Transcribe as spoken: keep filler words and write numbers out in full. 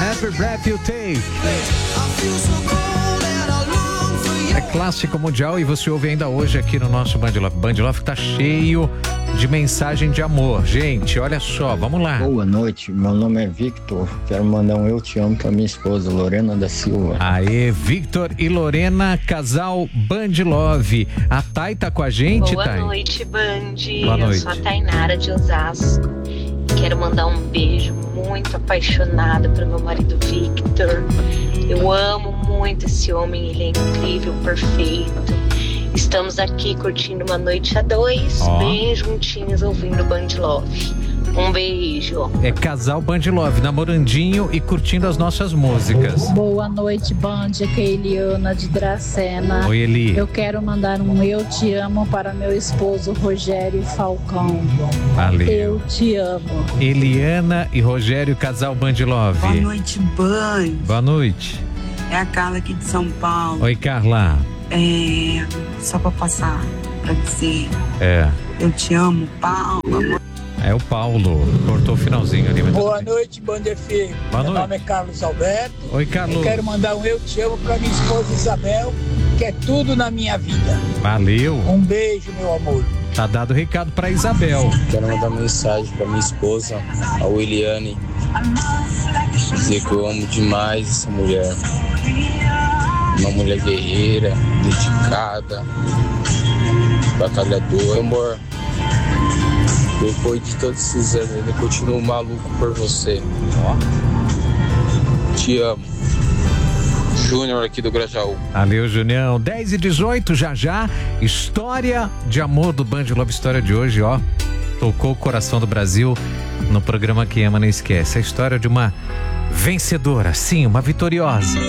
Every Breath You Take. É clássico mundial e você ouve ainda hoje aqui no nosso Band Love. Band Love tá cheio de mensagem de amor. Gente, olha só, vamos lá. Boa noite, meu nome é Victor. Quero mandar um eu te amo pra minha esposa, Lorena da Silva. Aê, Victor e Lorena, casal Band Love. A Thay tá com a gente, Boa Thay? Boa noite, Band. Boa noite. Eu sou a Tainara de Osasco. Quero mandar um beijo muito apaixonado pro meu marido Victor. Eu amo muito esse homem, ele é incrível, perfeito. Estamos aqui curtindo uma noite a dois, oh. bem juntinhos, ouvindo Band Love. Um beijo. É casal Band Love, namorandinho e curtindo as nossas músicas. Boa noite, Band. Aqui é a Eliana de Dracena. Oi, Eli. Eu quero mandar um eu te amo para meu esposo Rogério Falcão. Valeu. Eu te amo. Eliana e Rogério, casal Band Love. Boa noite, Band. Boa noite. É a Carla aqui de São Paulo. Oi, Carla. É, só pra passar, pra dizer, É. eu te amo, Paulo, amor. É o Paulo, cortou o finalzinho ali. Boa noite, Band F M. Boa Meu noite. nome é Carlos Alberto. Oi, Carlos. Eu quero mandar um eu te amo pra minha esposa Isabel, que é tudo na minha vida. Valeu. Um beijo, meu amor. Tá dado o recado pra Isabel. Quero mandar uma mensagem pra minha esposa, a Williane. Dizer que eu amo demais essa mulher. Uma mulher guerreira, dedicada, batalhadora. Amor, depois de todos esses anos, eu continuo maluco por você. Ó. Te amo. Júnior aqui do Grajaú. Valeu, Junião. dez e dezoito, já já. História de amor do Band Love. História de hoje, ó. Tocou o coração do Brasil no programa Que Ama Não Esquece. A história de uma vencedora, sim, uma vitoriosa.